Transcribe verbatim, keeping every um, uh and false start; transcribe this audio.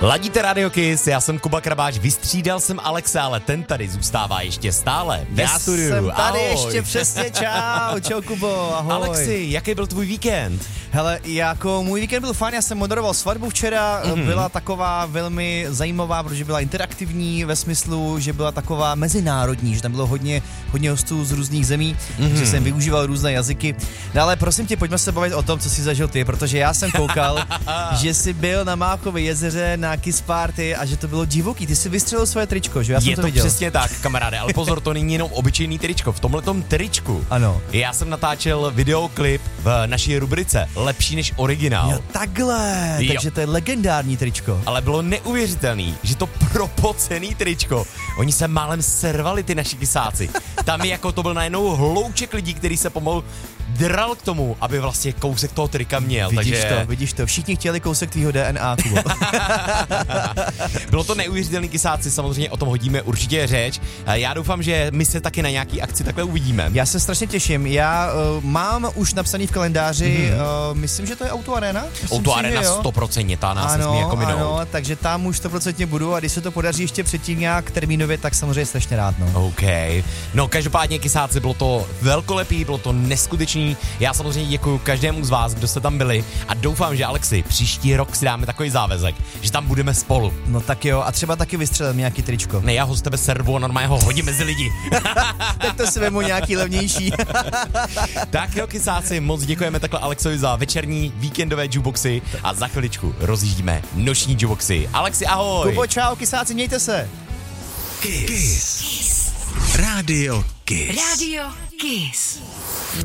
Ladíte Radio Kiss, já jsem Kuba Krabáč, vystřídal jsem Alexe, ale ten tady zůstává ještě stále ve já studiu. Já jsem tady ahoj. ještě přesně, čau, čau Kubo, ahoj. Alexi, jaký byl tvůj víkend? Hele, jako můj víkend byl fajn, já jsem moderoval svatbu včera, mm-hmm. byla taková velmi zajímavá, protože byla interaktivní ve smyslu, že byla taková mezinárodní, že tam bylo hodně, hodně hostů z různých zemí, mm-hmm. že jsem využíval různé jazyky. No ale prosím tě, pojďme se bavit o tom, co jsi zažil ty, protože já jsem koukal, že jsi byl na Máchově jezeře na Kiss Party a že to bylo divoký, ty jsi vystřelil svoje tričko, že já jsem Je to, to viděl. přesně tak, kamaráde, ale pozor, to není jenom obyčejný tričko. V tomhletom tričku ano. Já jsem natáčel videoklip v naší rubrice Lepší než originál. Jo, takhle, jo. Takže to je legendární tričko. Ale bylo neuvěřitelný, že to propocený tričko, oni se málem servali, ty naši kysáci. Tam jako to byl najednou hlouček lidí, který se pomalu dral k tomu, aby vlastně kousek toho trika měl. Vidíš takže... to, vidíš to, všichni chtěli kousek tvýho D N A, Kubo. Bylo to neuvěřitelný, kysáci, samozřejmě o tom hodíme určitě řeč. Já doufám, že my se taky na nějaký akci takhle uvidíme. Já se strašně těším, já uh, mám už napsaný v kalendáři, mm-hmm. uh, myslím, že to je Auto Arena. Auto Arena sto procent, ta nás nesmí jako minout. Ano, takže tam už sto procent budu a když se to podaří ještě předtím nějak termínově, tak samozřejmě strašně rád. No. OK. No každopádně, kysáci, bylo to velkolepý, bylo to neskutečný. Já samozřejmě děkuji každému z vás, kdo jste tam byli a doufám, že Alexi, příští rok si dáme takový záväzek, že tam budeme spolu. No tak jo, a třeba taky vystřelím nějaký tričko. Ne, já ho z tebe servu a normálně ho hodím mezi lidi. Tak to si vemu nějaký levnější. Tak jo, kysáci, moc děkujeme takhle Alexovi za večerní víkendové jukeboxy a za chviličku rozjíždíme noční jukeboxy. Alexi, ahoj. Kubo, čau, kysáci, mějte se. Kiss. Kiss. Radio Kiss. Radio Kiss.